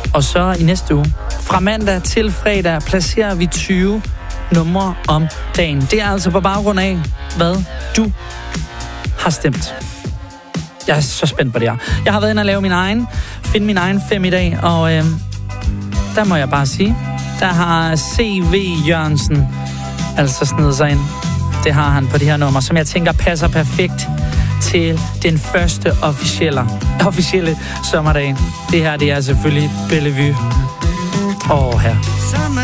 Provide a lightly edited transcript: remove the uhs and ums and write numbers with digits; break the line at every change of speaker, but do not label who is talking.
Og så i næste uge, fra mandag til fredag, placerer vi 20 numre om dagen. Det er altså på baggrund af, hvad du har stemt. Jeg er så spændt på det her. Jeg har været inde og lave finde min egen 5 i dag, og der må jeg bare sige, der har C.V. Jørgensen altså snedet sig ind. Det har han på de her numre, som jeg tænker passer perfekt til den første officielle sommerdag. Det her, det er selvfølgelig Bellevue. Her.